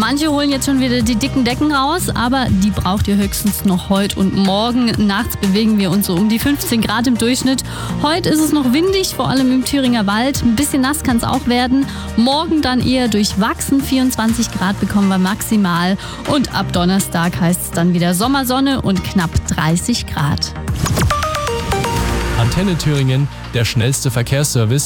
Manche holen jetzt schon wieder die dicken Decken raus, aber die braucht ihr höchstens noch heute und morgen. Nachts bewegen wir uns so um die 15 Grad im Durchschnitt. Heute ist es noch windig, vor allem im Thüringer Wald. Ein bisschen nass kann es auch werden. Morgen dann eher durchwachsen, 24 Grad bekommen wir maximal. Und ab Donnerstag heißt es dann wieder Sommersonne und knapp 30 Grad. Antenne Thüringen, der schnellste Verkehrsservice